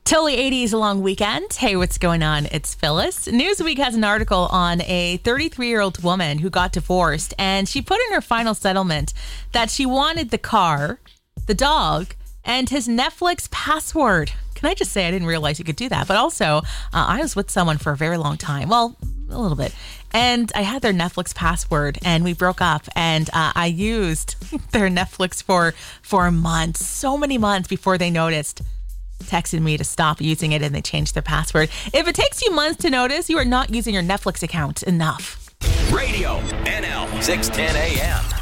Totally 80s a long weekend. Hey, what's going on? It's Phyllis. Newsweek has an article on a 33-year-old woman who got divorced, and she put in her final settlement that she wanted the car, the dog, and his Netflix password. Can I just say I didn't realize you could do that? But also, I was with someone for a very long time. Well, a little bit. And I had their Netflix password, and we broke up, and I used their Netflix for months, so many months before they noticed. Texted me to stop using it, and they changed their password. If it takes you months to notice, you are not using your Netflix account enough. Radio NL 610 AM.